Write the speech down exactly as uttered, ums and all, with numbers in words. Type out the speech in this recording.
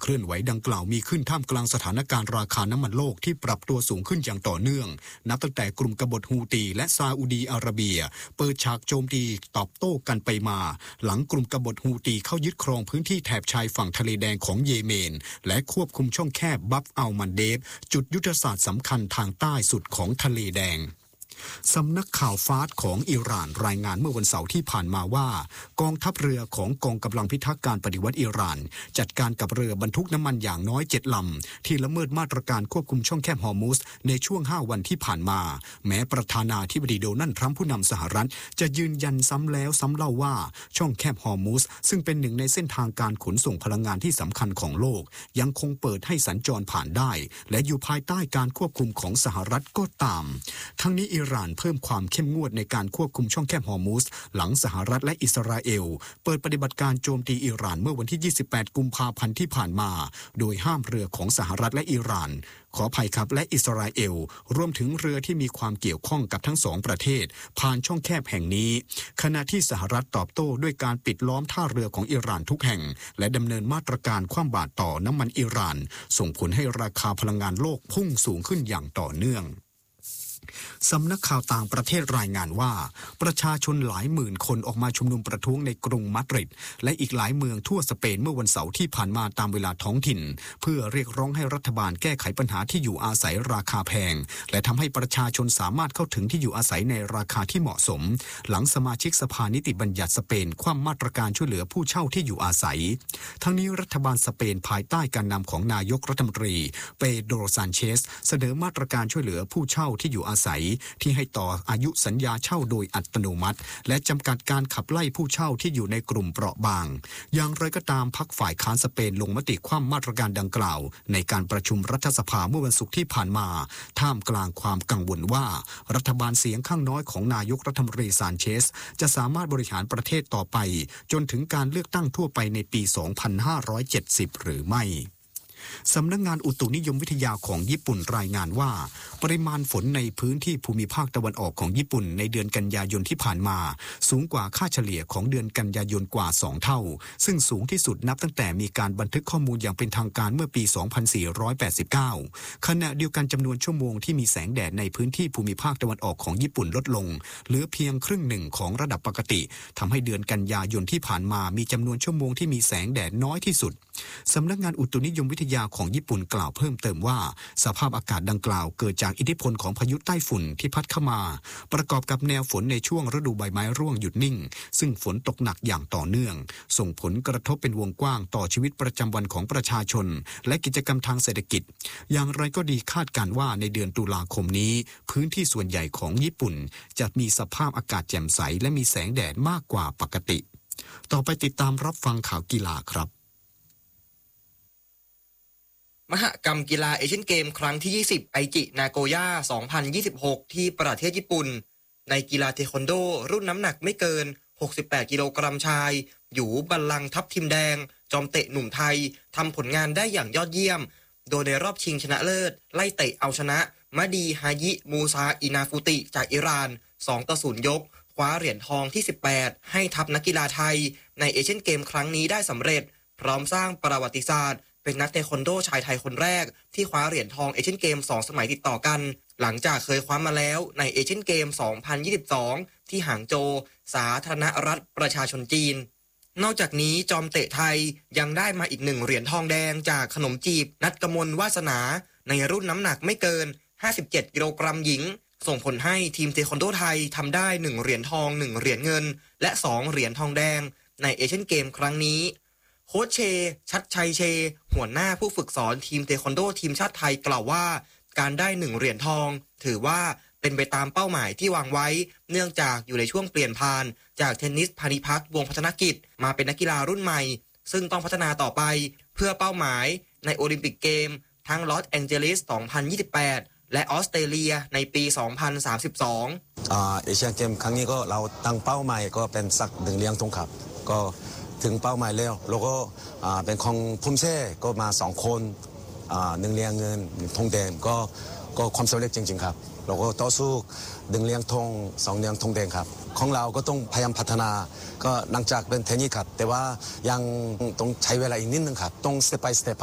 เคลื่อนไหวดังกล่าวมีขึ้นท่ามกลางสถานการณ์ราคาน้ำมันโลกที่ปรับตัวสูงขึ้นอย่างต่อเนื่องนับตั้งแต่กลุ่มกบฏฮูตีและซาอุดีอาระเบียเปิดฉากโจมตีตอบโต้กันไปมาหลังกลุ่มกบฏฮูตีเข้ายึดครองพื้นที่แถบชายฝั่งทะเลแดงของเยเมนและควบคุมช่องแคบบับอัลมันเดบจุดยุทธศาสตร์สำคัญทางใต้สุดของทะเลแดงสำนักข่าวฟาสของอิหร่านรายงานเมื่อวันเสาร์ที่ผ่านมาว่ากองทัพเรือของกองกำลังพิทักษ์การปฏิวัติอิหร่านจัดการกับเรือบรรทุกน้ำมันอย่างน้อยเจ็ดลำที่ละเมิดมาตรการควบคุมช่องแคบฮอร์มุซในช่วงห้าวันที่ผ่านมาแม้ประธานาธิบดีโดนัลด์ทรัมป์ผู้นำสหรัฐจะยืนยันซ้ำแล้วซ้ำเล่าว่าช่องแคบฮอร์มุซซึ่งเป็นหนึ่งในเส้นทางการขนส่งพลังงานที่สำคัญของโลกยังคงเปิดให้สัญจรผ่านได้และอยู่ภายใต้การควบคุมของสหรัฐก็ตามทั้งนี้อิหร่านเพิ่มความเข้มงวดในการควบคุมช่องแคบฮอร์มุซหลังสหรัฐและอิสราเอลเปิดปฏิบัติการโจมตีอิหร่านเมื่อวันที่ยี่สิบแปดกุมภาพันธ์ที่ผ่านมาโดยห้ามเรือของสหรัฐและอิหร่านขออภัยครับและอิสราเอลรวมถึงเรือที่มีความเกี่ยวข้องกับทั้งสองประเทศผ่านช่องแคบแห่งนี้ขณะที่สหรัฐตอบโต้ด้วยการปิดล้อมท่าเรือของอิหร่านทุกแห่งและดำเนินมาตรการคว่ำบาตรต่อน้ำมันอิหร่านส่งผลให้ราคาพลังงานโลกพุ่งสูงขึ้นอย่างต่อเนื่องสำนักข่าวต่างประเทศรายงานว่าประชาชนหลายหมื่นคนออกมาชุมนุมประท้วงในกรุงมาดริดและอีกหลายเมืองทั่วสเปนเมื่อวันเสาร์ที่ผ่านมาตามเวลาท้องถิ่นเพื่อเรียกร้องให้รัฐบาลแก้ไขปัญหาที่อยู่อาศัยราคาแพงและทำให้ประชาชนสามารถเข้าถึงที่อยู่อาศัยในราคาที่เหมาะสมหลังสมาชิกสภานิติบัญญัติสเปนคว่ำมาตรการช่วยเหลือผู้เช่าที่อยู่อาศัยทั้งนี้รัฐบาลสเปนภายใต้การนำของนายกรัฐมนตรีเปโดรซานเชสเสนอมาตรการช่วยเหลือผู้เช่าที่อยู่อาศัยที่ให้ต่ออายุสัญญาเช่าโดยอัตโนมัติและจำกัดการขับไล่ผู้เช่าที่อยู่ในกลุ่มเปราะบางอย่างไรก็ตามพรรคฝ่ายค้านสเปนลงมติคว่ำมาตรการดังกล่าวในการประชุมรัฐสภาเมื่อวันศุกร์ที่ผ่านมาท่ามกลางความกังวลว่ารัฐบาลเสียงข้างน้อยของนายกรัฐมนตรีซานเชสจะสามารถบริหารประเทศต่อไปจนถึงการเลือกตั้งทั่วไปในปี สองพันห้าร้อยเจ็ดสิบ หรือไม่สำนักงานอุตุนิยมวิทยาของญี่ปุ่นรายงานว่าปริมาณฝนในพื้นที่ภูมิภาคตะวันออกของญี่ปุ่นในเดือนกันยายนที่ผ่านมาสูงกว่าค่าเฉลี่ยของเดือนกันยายนกว่าสองเท่าซึ่งสูงที่สุดนับตั้งแต่มีการบันทึกข้อมูลอย่างเป็นทางการเมื่อปี สองพันสี่ร้อยแปดสิบเก้า ขณะเดียวกันจำนวนชั่วโมงที่มีแสงแดดในพื้นที่ภูมิภาคตะวันออกของญี่ปุ่นลดลงเหลือเพียงครึ่งหนึ่งของระดับปกติทำให้เดือนกันยายนที่ผ่านมามีจำนวนชั่วโมงที่มีแสงแดดน้อยที่สุดสำนักงานอุตุนิยมวิทยาของญี่ปุ่นกล่าวเพิ่มเติมว่าสภาพอากาศดังกล่าวเกิดจากอิทธิพลของพายุใต้ฝุ่นที่พัดเข้ามาประกอบกับแนวฝนในช่วงฤดูใบไม้ร่วงหยุดนิ่งซึ่งฝนตกหนักอย่างต่อเนื่องส่งผลกระทบเป็นวงกว้างต่อชีวิตประจำวันของประชาชนและกิจกรรมทางเศรษฐกิจอย่างไรก็ดีคาดการว่าในเดือนตุลาคมนี้พื้นที่ส่วนใหญ่ของญี่ปุ่นจะมีสภาพอากาศแจ่มใสและมีแสงแดดมากกว่าปกติต่อไปติดตามรับฟังข่าวกีฬาครับมหกรรมกีฬาเอเชียนเกมครั้งที่ยี่สิบไอจินาโกย่าสองพันยี่สิบหกที่ประเทศญี่ปุ่นในกีฬาเทควันโดรุ่นน้ำหนักไม่เกินหกสิบแปดกิโลกรัมชายหยูบัลลังก์ทัพทิมแดงจอมเตะหนุ่มไทยทำผลงานได้อย่างยอดเยี่ยมโดยในรอบชิงชนะเลิศไล่เตะเอาชนะมะดีฮายิมูซาอินาฟุติจากอิหร่านสองต่อศูนย์ยกคว้าเหรียญทองที่สิบแปดให้ทัพนักกีฬาไทยในเอเชียนเกมครั้งนี้ได้สำเร็จพร้อมสร้างประวัติศาสตร์เป็นนักเทควันโดชายไทยคนแรกที่คว้าเหรียญทองเอเชียนเกมสองสมัยติดต่อกันหลังจากเคยคว้ามาแล้วในเอเชียนเกมสองพันยี่สิบสองที่หางโจวสาธารณรัฐประชาชนจีนนอกจากนี้จอมเตะไทยยังได้มาอีกหนึ่งเหรียญทองแดงจากขนมจีบนัดกมลวาสนาในรุ่นน้ำหนักไม่เกินห้าสิบเจ็ดกิโลกรัมหญิงส่งผลให้ทีมเทควันโดไทยทำได้หนึ่งเหรียญทองหนึ่งเหรียญเงินและสองเหรียญทองแดงในเอเชียนเกมครั้งนี้โค้ชเชชัดชัยเชหัวหน้าผู้ฝึกสอนทีมเทควันโดทีมชาติไทยกล่าวว่าการได้หนึ่งเหรียญทองถือว่าเป็นไปตามเป้าหมายที่วางไว้เนื่องจากอยู่ในช่วงเปลี่ยนผ่านจากเทนนิสพานิพักษ์วงพัฒนกิจมาเป็นนักกีฬารุ่นใหม่ซึ่งต้องพัฒนาต่อไปเพื่อเป้าหมายในโอลิมปิกเกมทั้งลอสแองเจลิสสองพันยี่สิบแปดและออสเตรเลียในปีสองพันสามสิบสองอ่าเอเชียนเกมครั้งนี้ก็เราตั้งเป้าหมายก็เป็นสักหนึ่งเหรียญทองครับก็ถึงเป้าหมายแล้วแล้วก็เป็นของภูมิเซ่ก็มาสองคนหนึ่งเหรียญเงินทองแดงก็ก็ความสำเร็จจริงๆครับเราก็ต่อสู้หนึ่งเหรียญทองสองเหรียญทองแดงครับของเราก็ต้องพยายามพัฒนาก็หลังจากเป็นเทนนิสครับแต่ว่ายังต้องใช้เวลาอีกนิดนึงครับต้องสเต็ปไปสเต็ป